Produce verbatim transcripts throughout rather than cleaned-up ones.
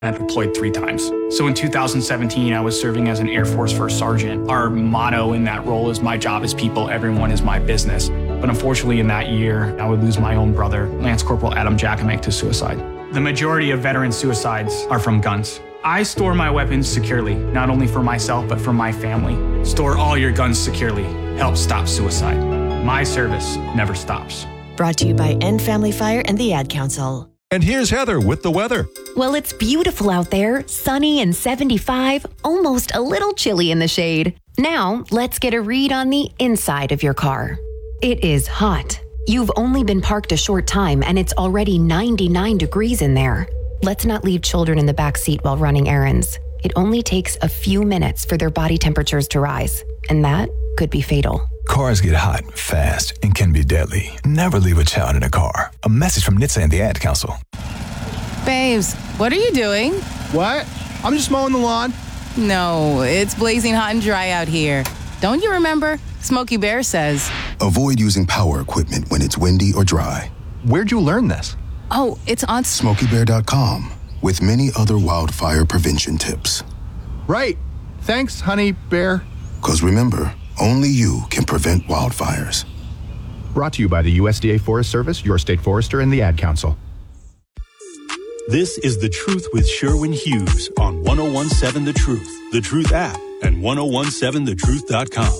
I've deployed three times. So in two thousand seventeen, I was serving as an Air Force First Sergeant. Our motto in that role is my job is people, everyone is my business. But unfortunately in that year, I would lose my own brother, Lance Corporal Adam Jackamick, to suicide. The majority of veteran suicides are from guns. I store my weapons securely, not only for myself, but for my family. Store all your guns securely. Help stop suicide. My service never stops. Brought to you by End Family Fire and the Ad Council. And here's Heather with the weather. Well, it's beautiful out there, sunny and seventy-five, almost a little chilly in the shade. Now, let's get a read on the inside of your car. It is hot. You've only been parked a short time and it's already ninety-nine degrees in there. Let's not leave children in the back seat while running errands. It only takes a few minutes for their body temperatures to rise, and that could be fatal. Cars get hot, fast, and can be deadly. Never leave a child in a car. A message from N H T S A and the Ad Council. Babes, what are you doing? What? I'm just mowing the lawn. No, it's blazing hot and dry out here. Don't you remember? Smokey Bear says, avoid using power equipment when it's windy or dry. Where'd you learn this? Oh, it's on Smokey Bear dot com with many other wildfire prevention tips. Right. Thanks, honey bear. Because remember, only you can prevent wildfires. Brought to you by the U S D A Forest Service, your state forester, and the Ad Council. This is The Truth with Sherwin Hughes on one oh one seven The Truth, The Truth app, and ten seventeen the truth dot com.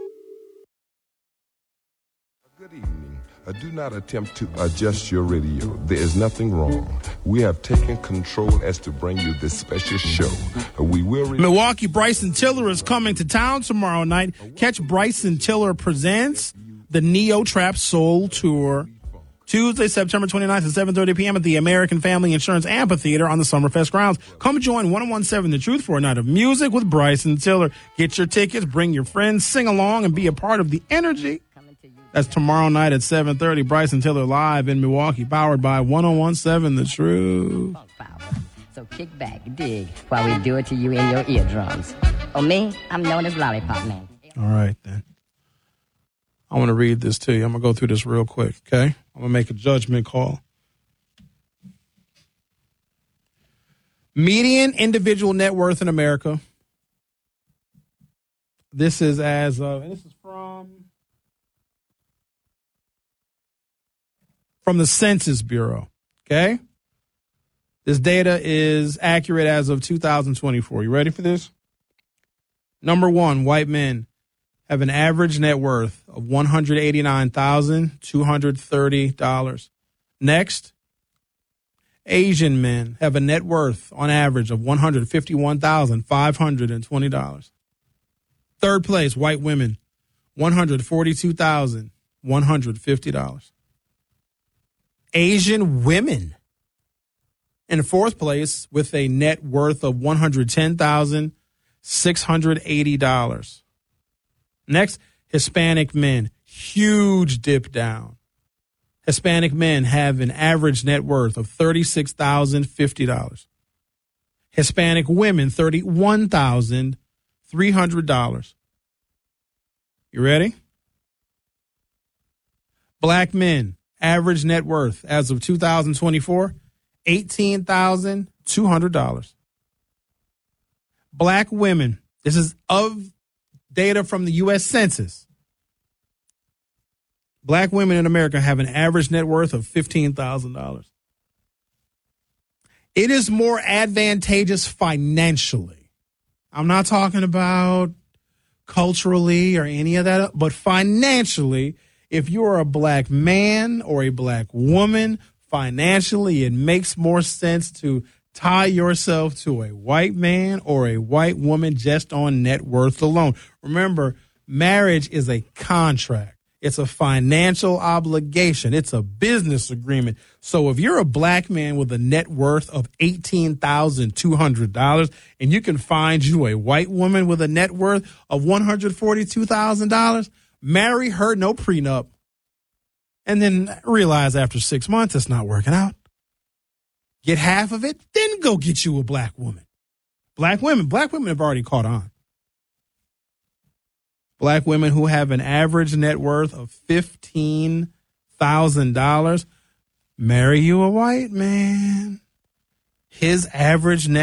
Good evening. Uh, do not attempt to adjust your radio. There is nothing wrong. We have taken control as to bring you this special show. Uh, we will. Re- Milwaukee Bryson Tiller is coming to town tomorrow night. Catch Bryson Tiller Presents the Neo Trap Soul Tour. Tuesday, September twenty-ninth at seven thirty p.m. at the American Family Insurance Amphitheater on the Summerfest grounds. Come join ten seventeen The Truth for a night of music with Bryson Tiller. Get your tickets, bring your friends, sing along, and be a part of the energy. That's tomorrow night at seven thirty. Bryson Tiller live in Milwaukee, powered by ten seventeen The Truth. So kick back, dig, while we do it to you in your eardrums. Oh, me? I'm known as Lollipop Man. All right, then. I want to read this to you. I'm going to go through this real quick, okay? I'm going to make a judgment call. Median individual net worth in America. This is as of, and this is from, from the Census Bureau, okay? This data is accurate as of two thousand twenty-four. You ready for this? Number one, white men have an average net worth of one hundred eighty-nine thousand two hundred thirty dollars. Next, Asian men have a net worth on average of one hundred fifty-one thousand five hundred twenty dollars. Third place, white women, one hundred forty-two thousand one hundred fifty dollars. Asian women in fourth place with a net worth of one hundred ten thousand six hundred eighty dollars. Next, Hispanic men, huge dip down. Hispanic men have an average net worth of thirty-six thousand fifty dollars. Hispanic women, thirty-one thousand three hundred dollars. You ready? Black men, average net worth as of two thousand twenty-four, eighteen thousand two hundred dollars. Black women, this is of data from the U S Census. Black women in America have an average net worth of fifteen thousand dollars. It is more advantageous financially. I'm not talking about culturally or any of that, but financially, if you're a black man or a black woman, financially, it makes more sense to tie yourself to a white man or a white woman just on net worth alone. Remember, marriage is a contract. It's a financial obligation. It's a business agreement. So if you're a black man with a net worth of eighteen thousand two hundred dollars and you can find you a white woman with a net worth of one hundred forty-two thousand dollars, marry her, no prenup, and then realize after six months it's not working out. Get half of it, then go get you a black woman. Black women, black women have already caught on. Black women who have an average net worth of fifteen thousand dollars, marry you a white man. His average net